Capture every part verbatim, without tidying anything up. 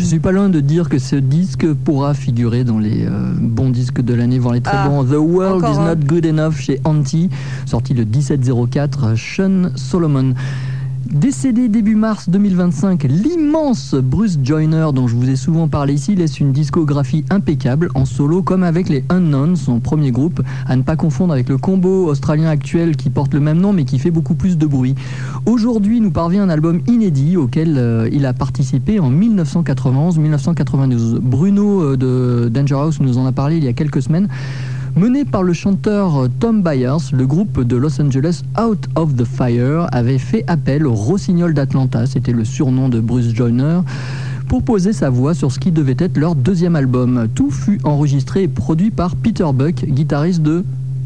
suis pas loin de dire que ce disque pourra figurer dans les euh, bons disques de l'année, voire les très ah, bons. The World is un. Not Good Enough chez Anti, sorti le dix-sept zéro quatre, Sean Solomon. Décédé début mars deux mille vingt-cinq, l'immense Bruce Joyner, dont je vous ai souvent parlé ici, laisse une discographie impeccable en solo, comme avec les Unknowns, son premier groupe, à ne pas confondre avec le combo australien actuel qui porte le même nom mais qui fait beaucoup plus de bruit. Aujourd'hui nous parvient un album inédit auquel euh, il a participé en dix-neuf cent quatre-vingt-onze dix-neuf cent quatre-vingt-douze. Bruno euh, de Danger House nous en a parlé il y a quelques semaines. Mené par le chanteur Tom Byers, le groupe de Los Angeles Out of the Fire avait fait appel au Rossignol d'Atlanta, c'était le surnom de Bruce Joyner, pour poser sa voix sur ce qui devait être leur deuxième album. Tout fut enregistré et produit par Peter Buck, guitariste de...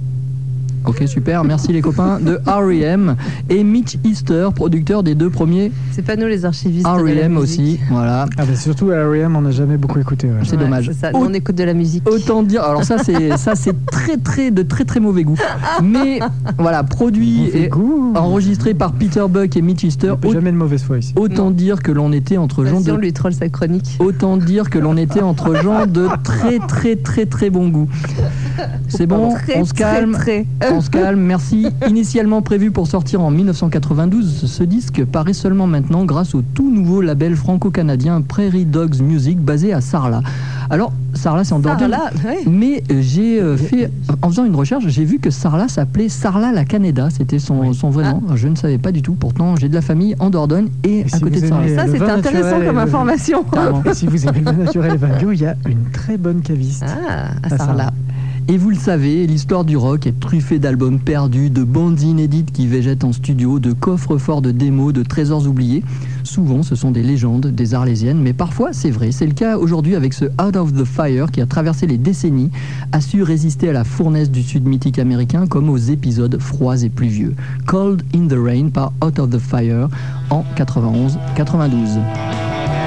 Ok, super, merci les copains, de R E M, et Mitch Easter, producteur des deux premiers. C'est pas nous les archivistes. R E M aussi, voilà. Ah bah surtout R E M, on n'a jamais beaucoup écouté. Ouais. C'est ouais, dommage. C'est ça. Nous, on écoute de la musique. Autant dire, alors ça c'est ça c'est très très de très très mauvais goût. Mais voilà, produit et goût. enregistré par Peter Buck et Mitch Easter. Au... Jamais de mauvaise foi ici. Autant non. dire que l'on était entre gens de. de. On lui troll sa chronique. Autant dire que l'on était entre gens de très très très très bon goût. C'est bon, très, on se calme, très, très. on se calme. Merci. Initialement prévu pour sortir en dix-neuf cent quatre-vingt-douze, ce disque paraît seulement maintenant grâce au tout nouveau label franco-canadien Prairie Dogs Music basé à Sarlat. Alors, Sarlat, c'est en dehors de... Sarlat, ouais. Mais j'ai euh, fait, en faisant une recherche, j'ai vu que Sarlat s'appelait Sarlat la Canada. C'était son, oui. son vrai nom. Ah. Je ne savais pas du tout. Pourtant, j'ai de la famille en Dordogne et, et à si côté de Sarlat. Ça, c'est intéressant comme information. Le... Et si vous aimez le vin naturel et vin bio, il y a une très bonne caviste. Ah, à Sarlat. Sarlat. Et vous le savez, l'histoire du rock est truffée d'albums perdus, de bandes inédites qui végètent en studio, de coffres-forts de démos, de trésors oubliés. Souvent, ce sont des légendes, des arlésiennes, mais parfois, c'est vrai. C'est le cas aujourd'hui avec ce Out of the Fire qui a traversé les décennies, a su résister à la fournaise du sud mythique américain comme aux épisodes froids et pluvieux. Cold in the Rain par Out of the Fire en quatre-vingt-onze quatre-vingt-douze.